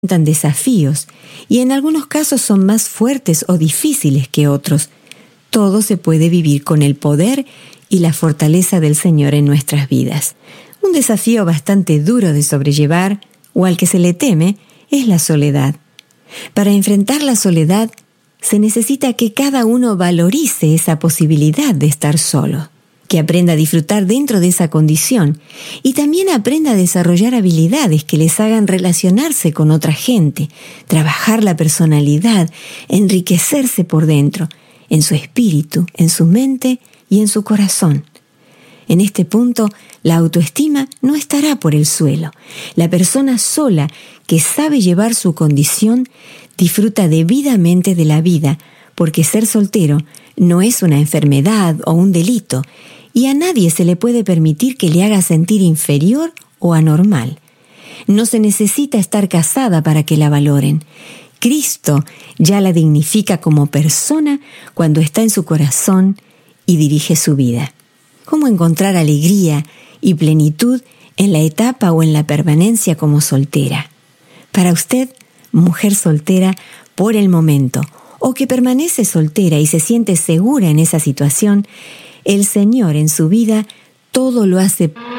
enfrentan desafíos y en algunos casos son más fuertes o difíciles que otros. Todo se puede vivir con el poder y la fortaleza del Señor en nuestras vidas. Un desafío bastante duro de sobrellevar, o al que se le teme, es la soledad. Para enfrentar la soledad, se necesita que cada uno valorice esa posibilidad de estar solo, que aprenda a disfrutar dentro de esa condición y también aprenda a desarrollar habilidades que les hagan relacionarse con otra gente, trabajar la personalidad, enriquecerse por dentro, en su espíritu, en su mente y en su corazón. En este punto, la autoestima no estará por el suelo. La persona sola que sabe llevar su condición disfruta debidamente de la vida, porque ser soltero no es una enfermedad o un delito, y a nadie se le puede permitir que le haga sentir inferior o anormal. No se necesita estar casada para que la valoren. Cristo ya la dignifica como persona cuando está en su corazón y dirige su vida. ¿Cómo encontrar alegría y plenitud en la etapa o en la permanencia como soltera? Para usted, mujer soltera por el momento, o que permanece soltera y se siente segura en esa situación, el Señor en su vida todo lo hace